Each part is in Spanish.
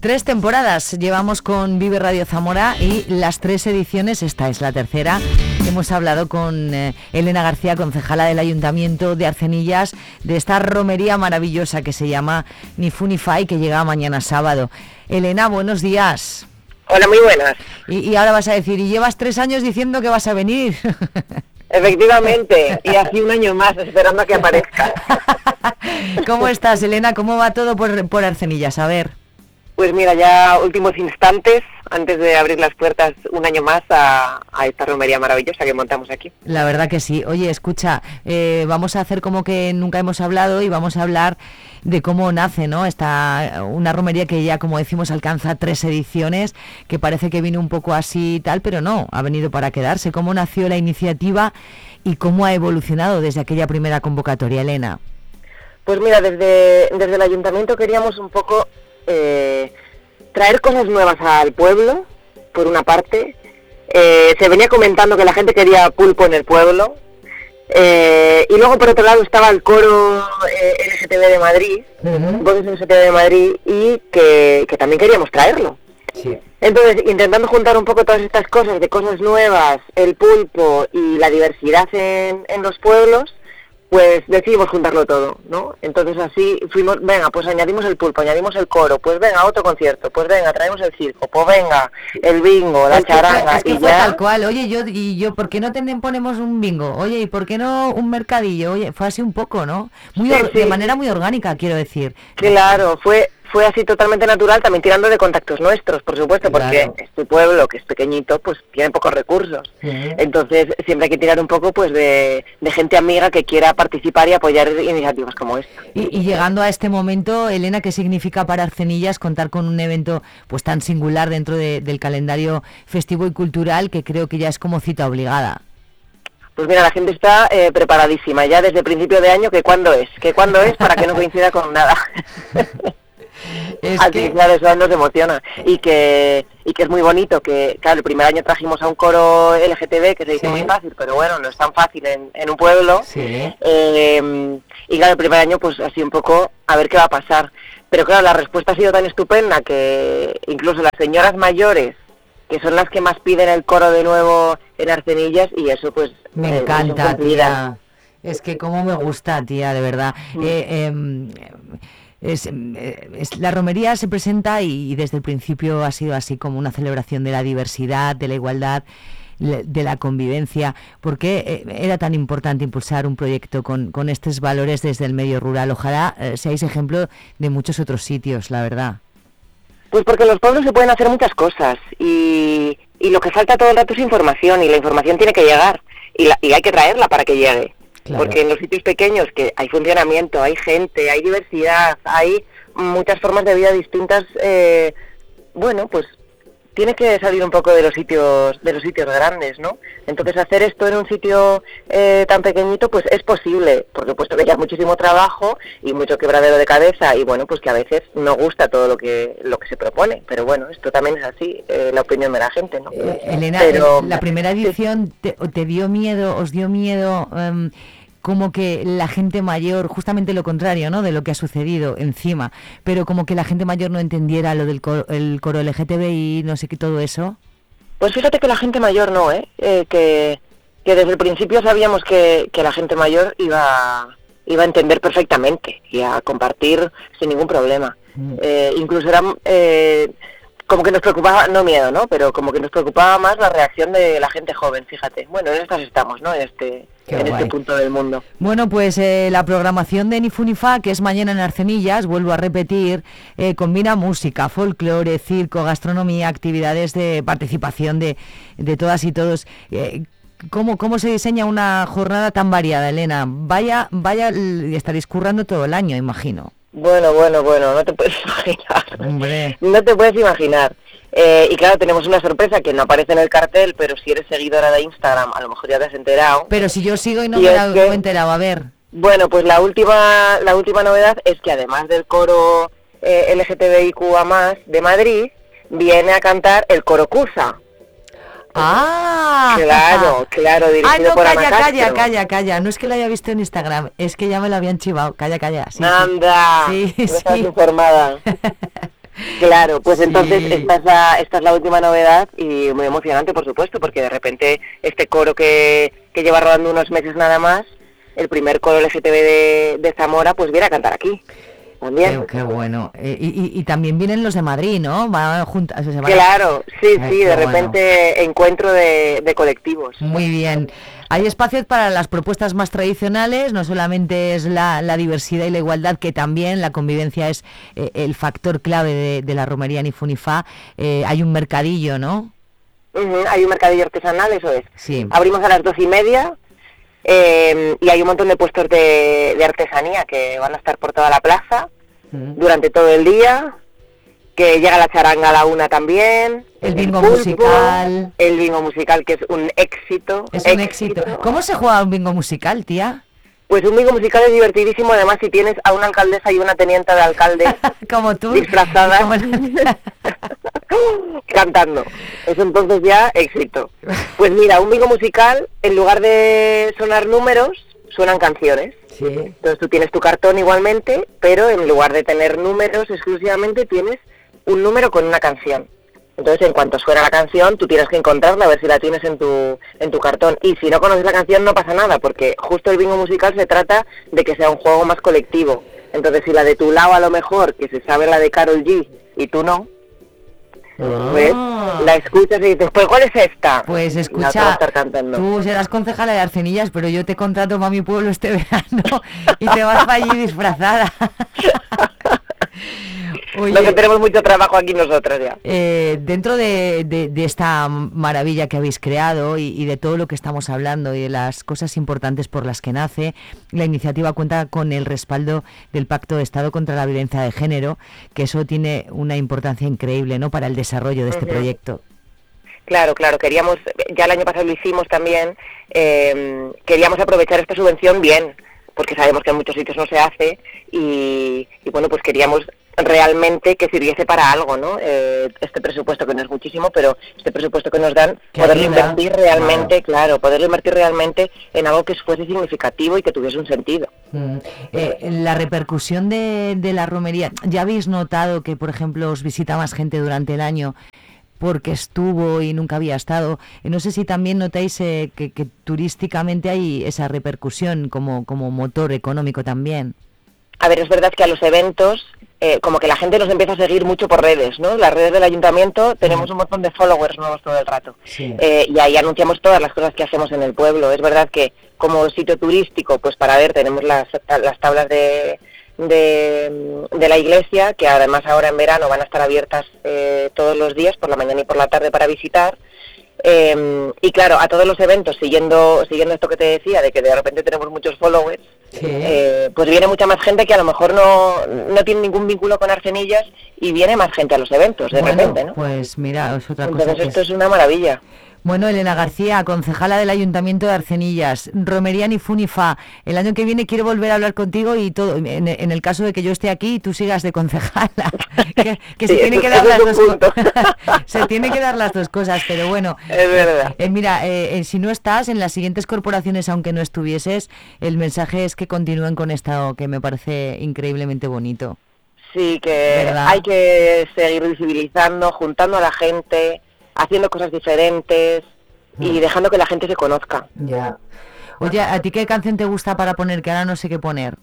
3 temporadas llevamos con Vive Radio Zamora y las 3 ediciones, esta es la tercera. Hemos hablado con Elena García, concejala del Ayuntamiento de Arcenillas, de esta romería maravillosa que se llama Ni Fu Ni Fa y que llega mañana sábado. Elena, buenos días. Hola, muy buenas. Y ahora vas a decir, y llevas 3 años diciendo que vas a venir. Efectivamente, y así un año más esperando a que aparezca. ¿Cómo estás, Elena? ¿Cómo va todo por Arcenillas? A ver. Pues mira, ya últimos instantes antes de abrir las puertas un año más a esta romería maravillosa que montamos aquí. La verdad que sí. Oye, escucha, vamos a hacer como que nunca hemos hablado y vamos a hablar de cómo nace, ¿no? Una romería que ya, como decimos, alcanza 3 ediciones, que parece que vino un poco así y tal, pero no, ha venido para quedarse. ¿Cómo nació la iniciativa y cómo ha evolucionado desde aquella primera convocatoria, Elena? Pues mira, desde el ayuntamiento queríamos un poco traer cosas nuevas al pueblo, por una parte. Se venía comentando que la gente quería pulpo en el pueblo, y luego por otro lado estaba el coro LGTB de Madrid, Voces LGTB de Madrid, y que también queríamos traerlo. Sí. Entonces, intentando juntar un poco todas estas cosas, de cosas nuevas, el pulpo y la diversidad en los pueblos, pues decidimos juntarlo todo, ¿no? Entonces así fuimos, venga, pues añadimos el pulpo, añadimos el coro, pues venga, otro concierto, pues venga, traemos el circo, pues venga, el bingo, la charanga, es que fue tal cual. Oye, yo, ¿por qué no ponemos un bingo? Oye, ¿y por qué no un mercadillo? Oye, fue así un poco, ¿no? De manera muy orgánica, quiero decir. Claro, fue así totalmente natural, también tirando de contactos nuestros, por supuesto, porque este pueblo, que es pequeñito, pues tiene pocos recursos. Entonces siempre hay que tirar un poco pues de gente amiga que quiera participar y apoyar iniciativas como esta. Y llegando a este momento, Elena, ¿qué significa para Arcenillas contar con un evento pues tan singular dentro del calendario festivo y cultural, que creo que ya es como cita obligada? Pues mira, la gente está preparadísima ya desde principio de año, que cuándo es para que no coincida con nada. Al final eso nos emociona y que es muy bonito, que claro, el primer año trajimos a un coro LGTB que se dice muy fácil, pero bueno, no es tan fácil en un pueblo, y claro, el primer año pues así un poco a ver qué va a pasar, pero claro, la respuesta ha sido tan estupenda que incluso las señoras mayores, que son las que más piden el coro de nuevo en Arcenillas, y eso pues me encanta, tía, es que como me gusta, tía, de verdad. La romería se presenta y desde el principio ha sido así como una celebración de la diversidad, de la igualdad, de la convivencia. ¿Por qué era tan importante impulsar un proyecto con estos valores desde el medio rural? Ojalá seáis ejemplo de muchos otros sitios, la verdad. Pues porque en los pueblos se pueden hacer muchas cosas y lo que falta todo el rato es información, y la información tiene que llegar y hay que traerla para que llegue. Claro. Porque en los sitios pequeños que hay funcionamiento, hay gente, hay diversidad, hay muchas formas de vida distintas, bueno, pues tiene que salir un poco de los sitios grandes, ¿no? Entonces hacer esto en un sitio tan pequeñito, pues es posible, por supuesto que ya muchísimo trabajo y mucho quebradero de cabeza, y bueno, pues que a veces no gusta todo lo que se propone, pero bueno, esto también es así, la opinión de la gente, ¿no? Elena, la primera edición os dio miedo como que la gente mayor, justamente lo contrario, ¿no?, de lo que ha sucedido encima, pero como que la gente mayor no entendiera lo del el coro LGTBI, no sé qué, todo eso? Pues fíjate que la gente mayor no, que desde el principio sabíamos que la gente mayor iba a entender perfectamente y a compartir sin ningún problema. Incluso era como que nos preocupaba, no miedo, ¿no?, pero como que nos preocupaba más la reacción de la gente joven, fíjate. Bueno, en estas estamos, ¿no?, en este punto del mundo. Bueno, pues la programación de Ni Fu Ni Fa, que es mañana en Arcenillas, vuelvo a repetir, combina música, folclore, circo, gastronomía, actividades de participación de todas y todos. ¿Cómo se diseña una jornada tan variada, Elena? Vaya, estaréis currando todo el año, imagino. Bueno, no te puedes imaginar. Hombre. No te puedes imaginar. Y claro, tenemos una sorpresa que no aparece en el cartel, pero si eres seguidora de Instagram, a lo mejor ya te has enterado. Pero si yo sigo y no me he enterado, a ver. Bueno, pues la última novedad es que además del coro LGTBIQA+, de Madrid, viene a cantar el coro Cusa. ¡Ah! Claro, dirigido por Ana Castro. Calla. No es que lo haya visto en Instagram, es que ya me lo habían chivado. Calla. Sí. Anda, sí. Estás informada. Claro, pues Sí. entonces esta es la última novedad y muy emocionante, por supuesto, porque de repente este coro que lleva rodando unos meses nada más, el primer coro LGTB de Zamora, pues viene a cantar aquí también. Qué bueno. Y también vienen los de Madrid, ¿no? Van juntas. Claro, sí, Qué de bueno. repente encuentro de colectivos. Muy bien. Hay espacios para las propuestas más tradicionales, no solamente es la diversidad y la igualdad, que también la convivencia es el factor clave de la romería Ni Fu Ni Fa. Hay un mercadillo, ¿no? Hay un mercadillo artesanal, eso es. Sí. Abrimos a las 2:30 y hay un montón de puestos de artesanía que van a estar por toda la plaza durante todo el día, que llega la charanga a la 1 también. El bingo pulpo, musical. El bingo musical, que es un éxito. Es un éxito. ¿Cómo se juega un bingo musical, tía? Pues un bingo musical es divertidísimo, además si tienes a una alcaldesa y una teniente de alcalde Como tú. disfrazadas Como cantando. Eso entonces ya éxito. Pues mira, un bingo musical, en lugar de sonar números, suenan canciones. Sí. Entonces tú tienes tu cartón igualmente, pero en lugar de tener números exclusivamente, tienes un número con una canción. Entonces, en cuanto suena la canción, tú tienes que encontrarla, a ver si la tienes en tu cartón. Y si no conoces la canción, no pasa nada, porque justo el bingo musical se trata de que sea un juego más colectivo. Entonces, si la de tu lado a lo mejor, que se sabe la de Karol G, y tú no, pues la escuchas y dices, pues ¿cuál es esta? Pues La otra va a escucha, estar cantando. tú serás concejala de Arcenillas, pero yo te contrato para mi pueblo este verano y te vas para allí disfrazada. Oye, Lo que tenemos mucho trabajo aquí nosotros ya. dentro de esta maravilla que habéis creado y de todo lo que estamos hablando y de las cosas importantes por las que nace, la iniciativa cuenta con el respaldo del Pacto de Estado contra la Violencia de Género, que eso tiene una importancia increíble, ¿no?, para el desarrollo de este proyecto. Claro, queríamos, ya el año pasado lo hicimos también, queríamos aprovechar esta subvención bien, porque sabemos que en muchos sitios no se hace y bueno, pues queríamos realmente que sirviese para algo, ¿no? Este presupuesto que no es muchísimo, pero este presupuesto que nos dan, poderlo invertir realmente, poderlo invertir realmente en algo que fuese significativo y que tuviese un sentido. La repercusión de la romería, ¿ya habéis notado que, por ejemplo, os visita más gente durante el año porque estuvo y nunca había estado? No sé si también notáis que turísticamente hay esa repercusión como motor económico también. A ver, es verdad que a los eventos, como que la gente nos empieza a seguir mucho por redes, ¿no? Las redes del ayuntamiento, tenemos un montón de followers nuevos todo el rato. Sí. Y ahí anunciamos todas las cosas que hacemos en el pueblo. Es verdad que como sitio turístico, pues para ver, tenemos las tablas de la iglesia, que además ahora en verano van a estar abiertas todos los días, por la mañana y por la tarde, para visitar. Y claro, a todos los eventos, siguiendo esto que te decía, de que de repente tenemos muchos followers, Sí. Pues viene mucha más gente que a lo mejor no tiene ningún vínculo con Arcenillas y viene más gente a los eventos de repente, ¿no? Pues mira, es otra cosa. Entonces esto es una maravilla. Bueno, Elena García, concejala del Ayuntamiento de Arcenillas, romería Ni Fu Ni Fa. El año que viene quiero volver a hablar contigo y todo, en el caso de que yo esté aquí y tú sigas de concejala. que Sí, se tiene que eso dar las es un dos punto. se tiene que dar las dos cosas, pero bueno. Es verdad. Mira, si no estás en las siguientes corporaciones, aunque no estuvieses, el mensaje es que continúen con esto, que me parece increíblemente bonito. Sí, que ¿verdad? hay que seguir visibilizando, juntando a la gente, haciendo cosas diferentes y dejando que la gente se conozca. Ya. Oye, ¿a ti qué canción te gusta para poner? Que ahora no sé qué poner.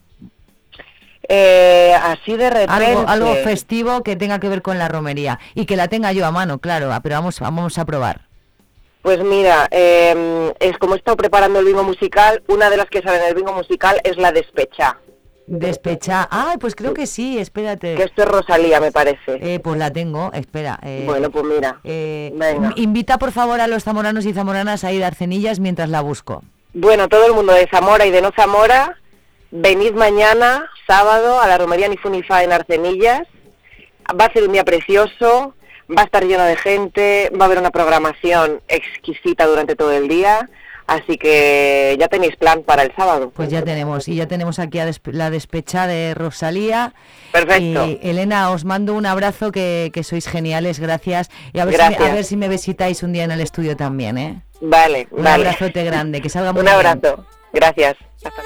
Así de repente... Algo festivo que tenga que ver con la romería. Y que la tenga yo a mano, claro, pero vamos a probar. Pues mira, es como he estado preparando el bingo musical, una de las que sale en el bingo musical es la Despecha. Despecha. Pues creo que sí, espérate. Que esto es Rosalía, me parece. Pues la tengo, espera. Bueno, pues mira. Venga. Invita por favor a los zamoranos y zamoranas a ir a Arcenillas mientras la busco. Bueno, todo el mundo de Zamora y de no Zamora, venid mañana, sábado, a la romería Ni Fu Ni Fa en Arcenillas. Va a ser un día precioso, va a estar lleno de gente, va a haber una programación exquisita durante todo el día. Así que ya tenéis plan para el sábado. Pues ya tenemos aquí a la Despecha de Rosalía. Perfecto. Y Elena, os mando un abrazo, que sois geniales, gracias. Y a ver si me visitáis un día en el estudio también, ¿eh? Vale. Un abrazote grande, que salga muy un bien. abrazo. Gracias. Hasta